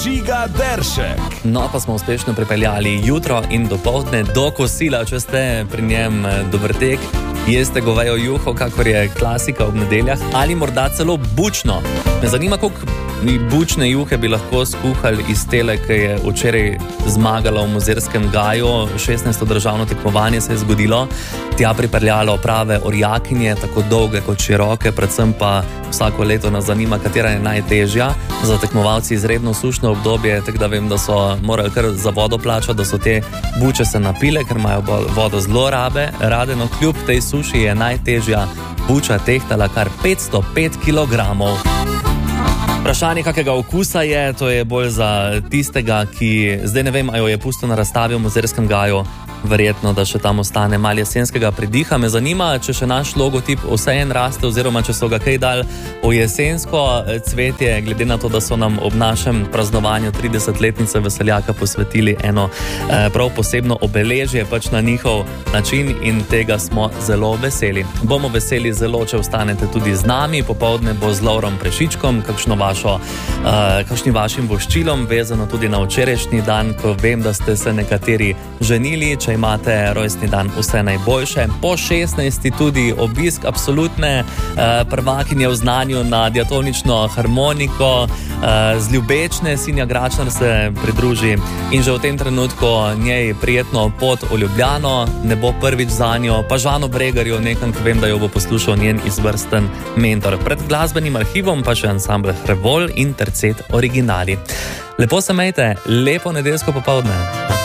Žiga Deršek. No, pa smo uspešno pripeljali jutro in dopoldne do kosila, če ste pri njem dober tek. Jeste govejo juho, kakor je klasika ob nedeljah, ali morda celo bučno. Me zanima, koliko bučne juhe bi lahko skuhali iz tele, ki je včeraj zmagala v Mozerskem gaju. 16. državno tekmovanje se je zgodilo. Tja pripeljalo prave orjakinje, tako dolge kot široke, predvsem pa vsako leto nas zanima, katera je najtežja. Za tekmovalci izredno sušno obdobje, tako da vem, da so morali kar za vodo plačati, da so te buče se napile, ker imajo vodo zelo rade, no kljub tej suši je najtežja buča tehtala kar 505 kilogramov. Vprašanje, kakega okusa je, to je bolj za tistega, ki zdaj ne vem, a jo je pustil na razstavi v Mozerskem gaju. Verjetno, da še tam ostane malo jesenskega pridiha. Me zanima, če še naš logotip vseeno raste, oziroma če so ga kaj dali v jesensko cvetje, glede na to, da so nam ob našem praznovanju 30-letnice Veseljaka posvetili eno prav posebno obeležje, pač na njihov način, in tega smo zelo veseli. Bomo veseli zelo, če ostanete tudi z nami. Popoldne bo z Lovrom Prešičkom, kakšnim vašim voščilom, vezano tudi na včerajšnji dan, ko vem, da ste se nekateri ženili. Če imate rojstni dan, vse najboljše. Po 16. tudi obisk absolutne prvakinje v znanju na diatonično harmoniko. Z Ljubečne Sinja Gračnar se pridruži in že v tem trenutku njej prijetno pot v Ljubljano. Ne bo prvič za njo, pa Žano Bregarju, nekam, ki vem, da jo bo poslušal njen izvrsten mentor. Pred glasbenim arhivom pa še ansambl Hrevol in Tercet Originali. Lepo se imejte, lepo nedeljsko popoldne.